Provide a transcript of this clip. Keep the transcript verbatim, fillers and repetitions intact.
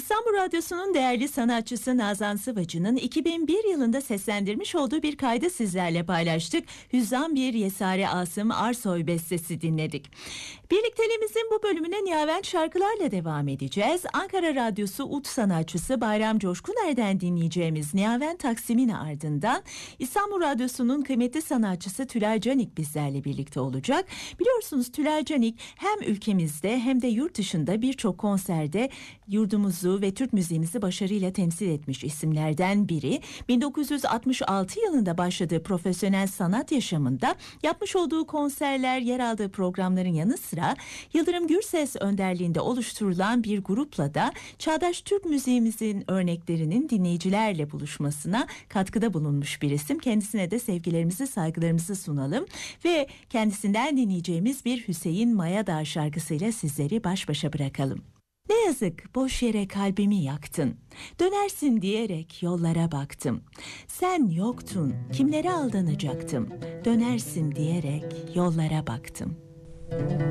İstanbul Radyosu'nun değerli sanatçısı Nazan Sıvacı'nın iki bin bir yılında seslendirmiş olduğu bir kaydı sizlerle paylaştık. Hüzzam bir Yesare Asım Arsoy bestesi dinledik. Birlikteliğimizin bu bölümüne Nihavent şarkılarla devam edeceğiz. Ankara Radyosu ud sanatçısı Bayram Coşkuner'den dinleyeceğimiz Nihavent Taksim'in ardından İstanbul Radyosu'nun kıymetli sanatçısı Tülay Canik bizlerle birlikte olacak. Biliyorsunuz Tülay Canik hem ülkemizde hem de yurt dışında birçok konserde yurdumuzu ve Türk müziğimizi başarıyla temsil etmiş isimlerden biri. bin dokuz yüz altmış altı yılında başladığı profesyonel sanat yaşamında yapmış olduğu konserler, yer aldığı programların yanı sıra Yıldırım Gürses önderliğinde oluşturulan bir grupla da çağdaş Türk müziğimizin örneklerinin dinleyicilerle buluşmasına katkıda bulunmuş bir isim. Kendisine de sevgilerimizi, saygılarımızı sunalım ve kendisinden dinleyeceğimiz bir Hüseyin Mayadağ şarkısıyla sizleri baş başa bırakalım. Ne yazık boş yere kalbimi yaktın. Dönersin diyerek yollara baktım. Sen yoktun, kimlere aldanacaktım. Dönersin diyerek yollara baktım.